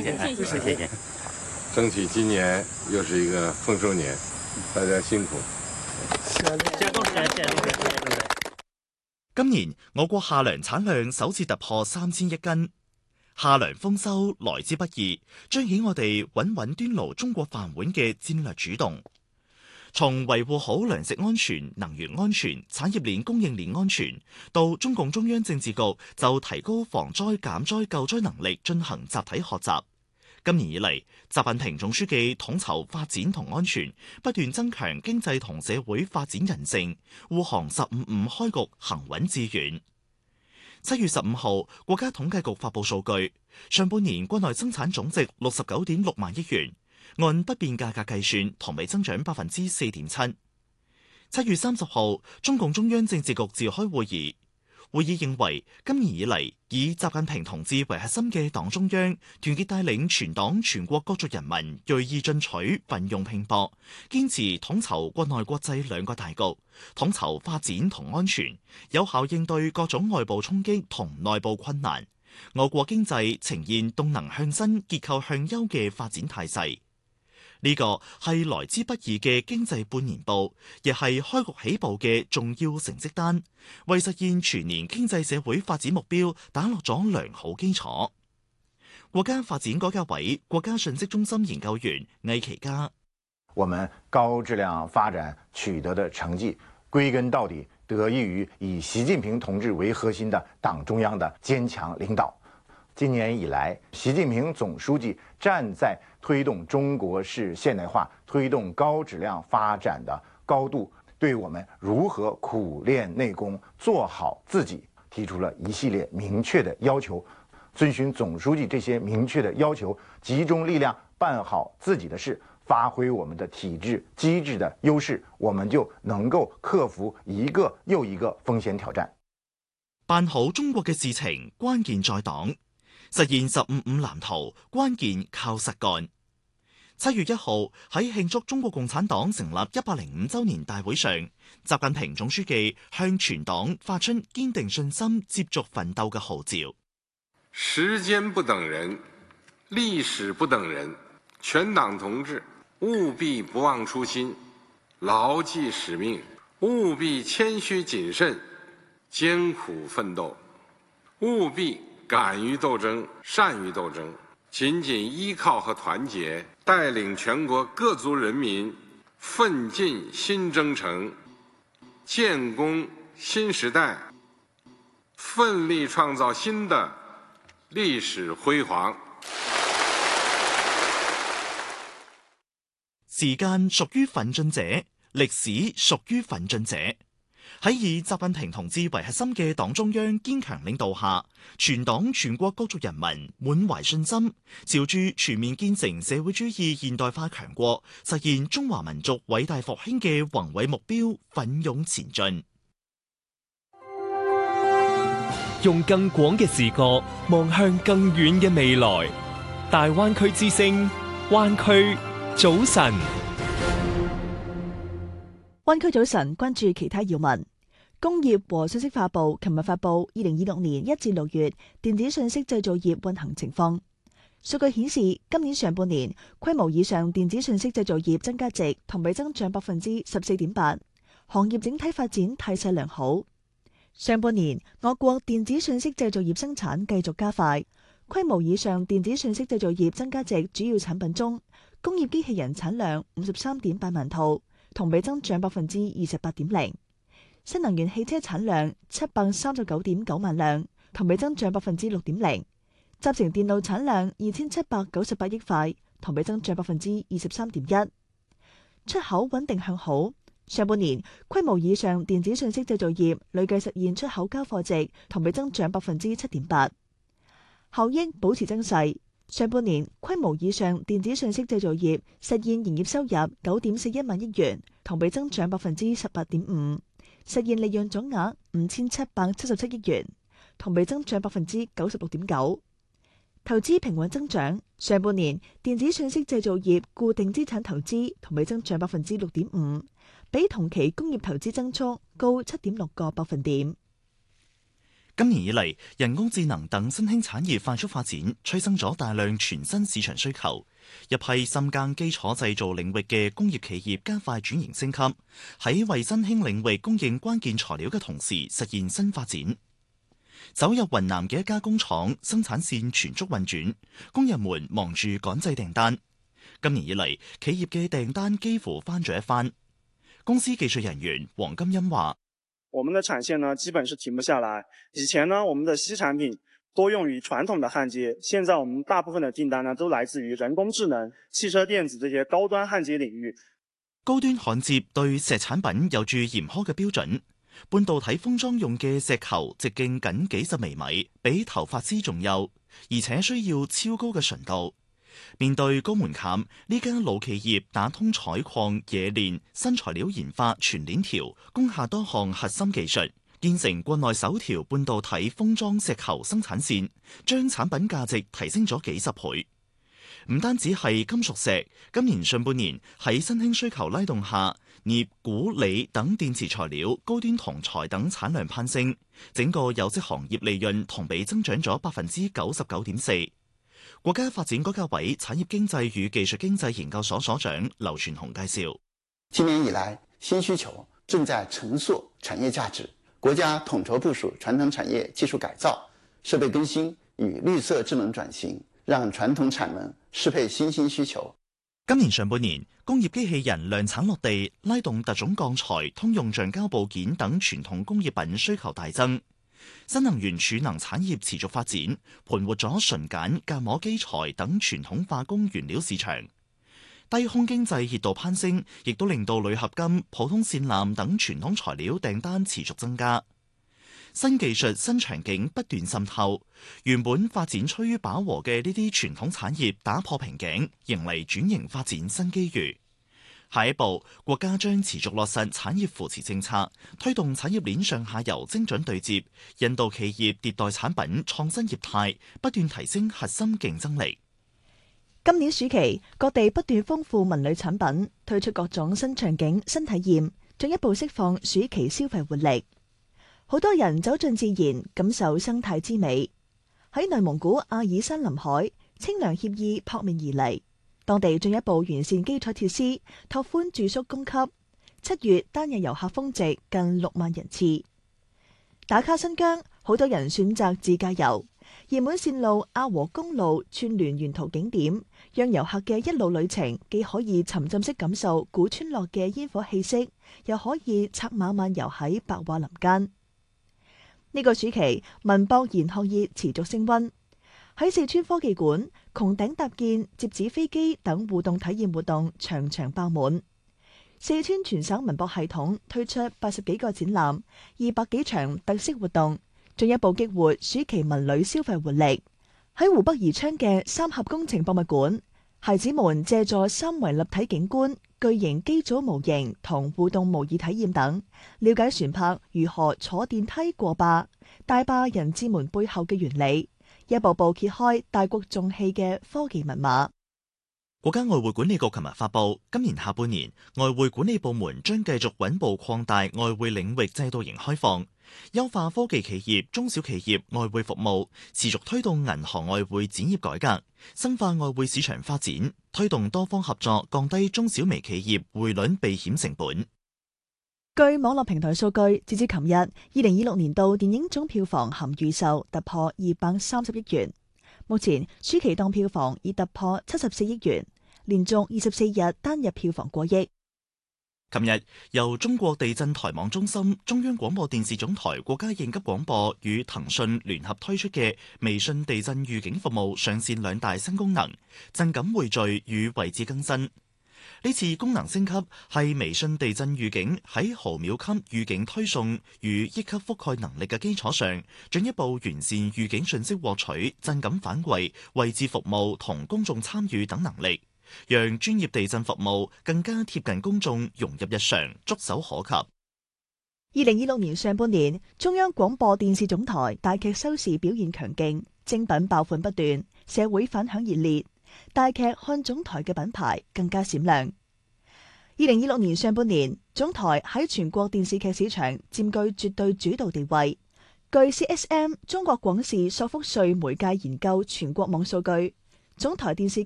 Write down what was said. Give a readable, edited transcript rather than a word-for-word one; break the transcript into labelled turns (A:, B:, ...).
A: 謝謝。
B: 爭取今年又是一個豐收年，大家辛苦。
C: 今年我國夏糧產量首次突破3000億斤，夏糧豐收來之不易，彰顯我哋穩穩端牢中國飯碗嘅戰略主動。從維護好糧食安全、能源安全、產業鏈供應鏈安全，到中共中央政治局就提高防災減災救災能力進行集體學習。今年以嚟，習近平總書記統籌發展同安全，不斷增強經濟同社會發展韌性，護航15+5開局行穩致遠。7月15號，國家統計局發布數據，上半年國內生產總值69.6萬億元，按不變價格計算，同比增長4.7%。7月30號，中共中央政治局召開會議。會議認為，今年以嚟，以習近平同志為核心嘅黨中央，團結帶領全黨全國各族人民銳意進取、奮勇拼搏，堅持統籌國內國際兩個大局，統籌發展同安全，有效應對各種外部衝擊同內部困難。我國經濟呈現動能向新、結構向優嘅發展態勢。呢個係來之不易嘅經濟半年報，亦係開局起步嘅重要成績單，為實現全年經濟社會發展目標打落咗良好基礎。國家發展改革委國家信息中心研究員魏其嘉：
D: 我們高質量發展取得的成績，歸根到底得益於以習近平同志為核心的黨中央的堅強領導。今年以來，習近平總書記站在推動中國式現代化、推動高質量發展的高度，對我們如何苦練內功、做好自己提出了一系列明確的要求。遵循總書記這些明確的要求，集中力量辦好自己的事，發揮我們的體制機制的優勢，我們就能夠克服一個又一個風險挑戰。
C: 辦好中國嘅事情，關鍵在黨。實現15+5藍圖，關鍵靠實幹。7月1號喺慶祝中國共產黨成立105週年大會上，習近平總書記向全黨發出堅定信心、接續奮鬥嘅號召。
B: 時間不等人，歷史不等人，全黨同志務必不忘初心，牢記使命，務必謙虛謹慎，艱苦奮鬥，務必敢於鬥爭，善於鬥爭，緊緊依靠和團結，帶領全國各族人民奮進新征程，建功新時代，奮力創造新的歷史輝煌。
C: 時間屬於奮進者，歷史屬於奮進者。喺以習近平同志為核心嘅黨中央堅強領導下，全黨全國各族人民滿懷信心，朝住全面建成社會主義現代化強國、實現中華民族偉大復興嘅宏偉目標奮勇前進。
E: 用更廣嘅視角望向更遠嘅未來，大灣區之聲，灣區早晨。
F: 灣區早晨，關注其他要聞。工業和信息化部琴日發布2026年1至6月電子信息製造業運行情況。數據顯示，今年上半年規模以上電子信息製造業增加值同比增長14.8%，行業整體發展態勢良好。上半年我國電子信息製造業生產繼續加快，規模以上電子信息製造業增加值主要產品中，工業機器人產量53.8萬套，同比增長28.0%，新能源汽車產量739.9萬輛，同比增長6.0%，集成電路產量2798億塊，同比增長23.1%。出口穩定向好，上半年規模以上電子信息製造業累計實現出口交貨值同比增長7.8%，效益保持增勢。上半年規模以上電子信息製造業實現營業收入9.41萬億元，同比增長18.5%，實現利潤總額5777億元，同比增長96.9%。投資平穩增長，上半年電子信息製造業固定資產投資同比增長6.5%，比同期工業投資增速高7.6個百分點。
C: 今年以嚟，人工智能等新興產業快速發展，催生咗大量全新市場需求。一批深耕基礎製造領域嘅工業企業加快轉型升級，喺為新興領域供應關鍵材料嘅同時，實現新發展。走入雲南嘅一家工廠，生產線全速運轉，工人們忙住趕製訂單。今年以嚟，企業嘅訂單幾乎翻咗一番。公司技術人員黃金欣話：
A: 我們的產線呢，基本是停不下來。以前呢，我們的矽產品多用於傳統的焊接，現在我們大部分的訂單呢，都來自於人工智能、汽車電子這些高端焊接領域。
C: 高端焊接對石產品有住嚴苛嘅標準，半導體封裝用嘅石球直徑僅幾十微米，比頭髮絲仲幼，而且需要超高嘅純度。面對高門檻，呢間老企業打通採礦、冶煉、新材料研發全鏈條，攻下多項核心技術，建成國內首條半導體封裝石球生產線，將產品價值提升咗幾十倍。唔單止係金屬石，今年上半年喺新興需求拉動下，鎳、鈷、鋰等電池材料、高端銅材等產量攀升，整個有色行業利潤同比增長咗99.4%。國家發展改革委產業經濟與技術經濟研究所所長劉全雄介紹：
G: 今年以來，新需求正在重塑產業價值，國家統籌部署傳統產業技術改造、設備更新與綠色智能轉型，讓傳統產能適配新興需求。
C: 今年上半年，工業機器人量產落地，拉動特種鋼材、通用橡膠部件等傳統工業品需求大增。新能源儲能產業持續發展，盤活咗純鹼、隔膜基材等傳統化工原料市場。低空經濟熱度攀升，亦都令到鋁合金、普通線纜等傳統材料訂單持續增加。新技術、新場景不斷滲透，原本發展趨於飽和嘅呢啲傳統產業打破瓶頸，迎嚟轉型發展新機遇。下一步，國家將持續落實產業扶持政策，推動產業鏈上下游精準對接，引導企業迭代產品、創新業態，不斷提升核心競爭力。
F: 今年暑期，各地不斷豐富文旅產品，推出各種新場景、新體驗，進一步釋放暑期消費活力。好多人走進自然，感受生態之美。喺內蒙古阿爾山臨海，清涼愜意撲面而嚟。當地進一步完善基礎設施，拓寬住宿供給。7月單日遊客峰值近6萬人次。打卡新疆，好多人選擇自駕遊。熱門線路阿和公路串聯沿途景點，讓遊客嘅一路旅程既可以沉浸式感受古村落嘅煙火氣息，又可以策馬漫遊喺白桦林間。呢個暑期，文博研學熱持續升溫。喺四川科技館，穹頂搭建、折紙飛機等互動體驗活動場場爆滿。四川全省文博系統推出80幾個展覽、200幾場特色活動，進一步激活暑期文旅消費活力。喺湖北宜昌嘅三峽工程博物館，孩子們借助三維立體景觀、巨型機組模型同互動模擬體驗等，了解船舶如何坐電梯過壩、大壩人字門背後嘅原理，一步步揭開大國重器嘅科技密碼。
C: 國家外匯管理局琴日發布，今年下半年外匯管理部門將繼續穩步擴大外匯領域制度型開放，優化科技企業、中小企業外匯服務，持續推動銀行外匯展業改革，深化外匯市場發展，推動多方合作，降低中小微企業匯率避險成本。
F: 據網絡平台數據，截至琴日，2026年度電影總票房含預售突破230億元。目前暑期檔票房已突破74億元，連續24日單日票房過億。
C: 琴日由中國地震台網中心、中央廣播電視總台國家應急廣播與騰訊聯合推出嘅微信地震預警服務上線2大新功能：震感匯聚與位置更新。呢次功能升級係微信地震預警喺毫秒級預警推送與億級覆蓋能力嘅基礎上，進一步完善預警信息獲取、震感反饋、位置服務同公眾參與等能力，讓專業地震服務更加貼近公眾，融入日常，觸手可及。
F: 2026年上半年，中央廣播電視總台大劇收視表現強勁，精品爆款不斷，社會反響熱烈。大劇看總台嘅品牌更加閃亮。2026年上半年，總台喺全國電視劇市場佔據絕對主導地位。 據 CSM 中國廣視索福瑞媒介研究全國網數據，總台電視